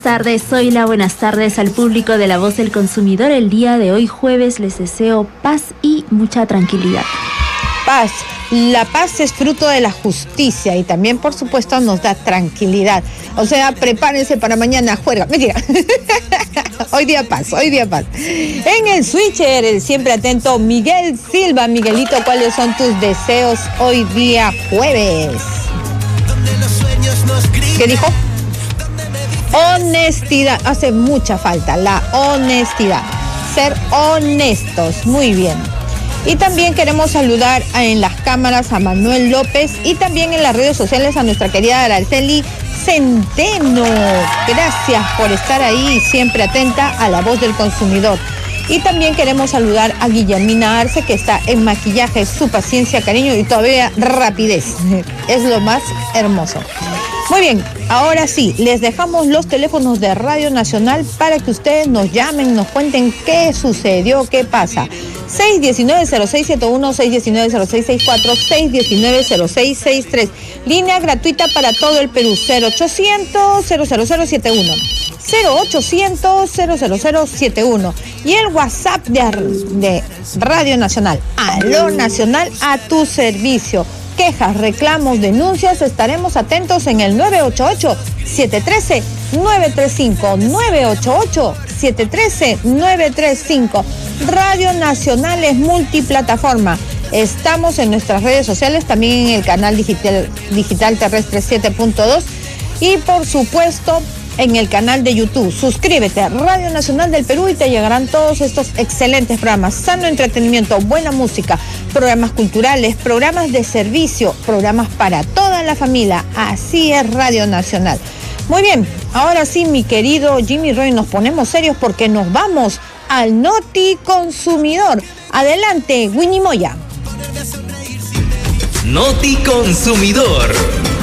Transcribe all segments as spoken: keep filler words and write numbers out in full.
Buenas tardes, soy la buenas tardes al público de La Voz del Consumidor. El día de hoy, jueves, les deseo paz y mucha tranquilidad. Paz. La paz es fruto de la justicia y también, por supuesto, nos da tranquilidad. O sea, prepárense para mañana, juega. Mentira. Hoy día paz, hoy día paz. En el switcher, el siempre atento Miguel Silva. Miguelito, ¿cuáles son tus deseos hoy día jueves? ¿Qué dijo? Honestidad. Hace mucha falta la honestidad. Ser honestos. Muy bien. Y también queremos saludar en las cámaras a Manuel López y también en las redes sociales a nuestra querida Araceli Centeno. Gracias por estar ahí, siempre atenta a La Voz del Consumidor. Y también queremos saludar a Guillermina Arce, que está en maquillaje, su paciencia, cariño y todavía rapidez. Es lo más hermoso. Muy bien, ahora sí, les dejamos los teléfonos de Radio Nacional para que ustedes nos llamen, nos cuenten qué sucedió, qué pasa. seis uno nueve, cero seis siete uno, seis uno nueve, cero seis seis cuatro, seis uno nueve, cero seis seis tres. Línea gratuita para todo el Perú, cero ochocientos, cero cero cero siete uno. cero ochocientos, cero cero cero siete uno. Y el WhatsApp de, de Radio Nacional, Aló Nacional, a tu servicio. Quejas, reclamos, denuncias, estaremos atentos en el nueve ocho ocho, siete uno tres, nueve tres cinco, nueve ocho ocho, siete uno tres, nueve tres cinco. Radio Nacional es multiplataforma. Estamos en nuestras redes sociales, también en el canal digital, digital terrestre siete punto dos y por supuesto en el canal de YouTube. Suscríbete a Radio Nacional del Perú y te llegarán todos estos excelentes programas. Sano entretenimiento, buena música, programas culturales, programas de servicio, programas para toda la familia. Así es Radio Nacional. Muy bien, ahora sí, mi querido Jimmy Roy, nos ponemos serios porque nos vamos al Noti Consumidor. Adelante, Winnie Moya. Noti Consumidor.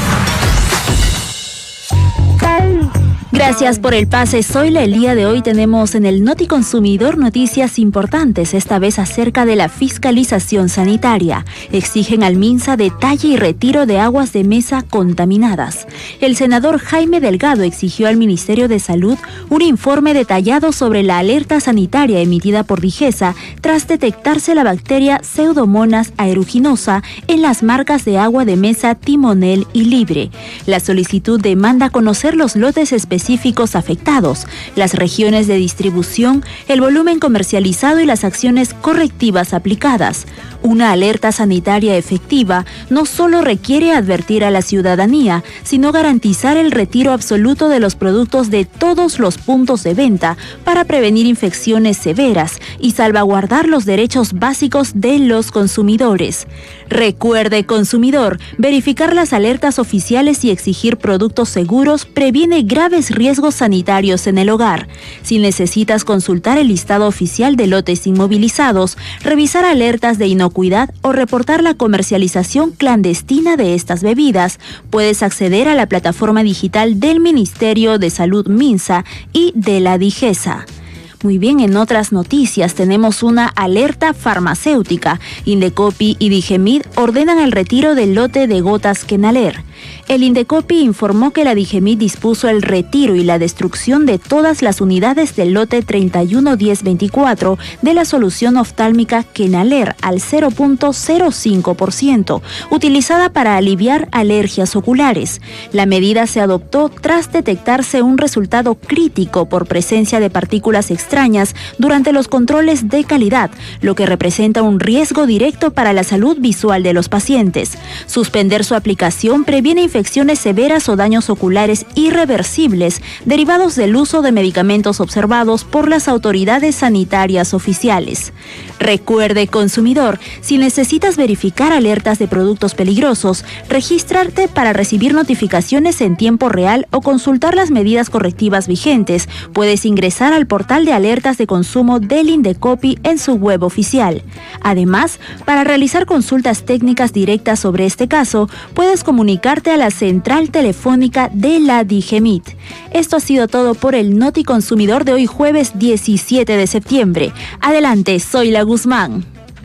Gracias por el pase, Zoila. El día de hoy tenemos en el Noti Consumidor noticias importantes, esta vez acerca de la fiscalización sanitaria. Exigen al MINSA detalle y retiro de aguas de mesa contaminadas. El senador Jaime Delgado exigió al Ministerio de Salud un informe detallado sobre la alerta sanitaria emitida por Digesa tras detectarse la bacteria Pseudomonas aeruginosa en las marcas de agua de mesa Timonel y Libre. La solicitud demanda conocer los lotes específicos afectados, las regiones de distribución, el volumen comercializado y las acciones correctivas aplicadas. Una alerta sanitaria efectiva no solo requiere advertir a la ciudadanía, sino garantizar el retiro absoluto de los productos de todos los puntos de venta para prevenir infecciones severas y salvaguardar los derechos básicos de los consumidores. Recuerde, consumidor, verificar las alertas oficiales y exigir productos seguros previene graves riesgos sanitarios en el hogar. Si necesitas consultar el listado oficial de lotes inmovilizados, revisar alertas de inocuidad o reportar la comercialización clandestina de estas bebidas, puedes acceder a la plataforma digital del Ministerio de Salud MINSA y de la Digesa. Muy bien, en otras noticias tenemos una alerta farmacéutica. Indecopi y Digemid ordenan el retiro del lote de gotas Kenaler. El Indecopi informó que la Digemid dispuso el retiro y la destrucción de todas las unidades del lote treinta y uno diez veinticuatro de la solución oftálmica Kenaler al cero punto cero cinco por ciento, utilizada para aliviar alergias oculares. La medida se adoptó tras detectarse un resultado crítico por presencia de partículas extrañas durante los controles de calidad, lo que representa un riesgo directo para la salud visual de los pacientes. Suspender su aplicación previene infecciones severas o daños oculares irreversibles derivados del uso de medicamentos observados por las autoridades sanitarias oficiales. Recuerde, consumidor, si necesitas verificar alertas de productos peligrosos, registrarte para recibir notificaciones en tiempo real o consultar las medidas correctivas vigentes, puedes ingresar al portal de alertas de consumo del Indecopi en su web oficial. Además, para realizar consultas técnicas directas sobre este caso, puedes comunicarte a la central telefónica de la Digemid. Esto ha sido todo por el Noti Consumidor de hoy jueves diecisiete de septiembre. Adelante, soy la Guzmán.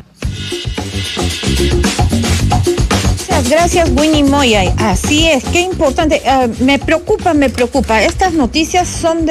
Muchas gracias, Winnie Moya. Así es, qué importante. Uh, me preocupa, me preocupa. Estas noticias son de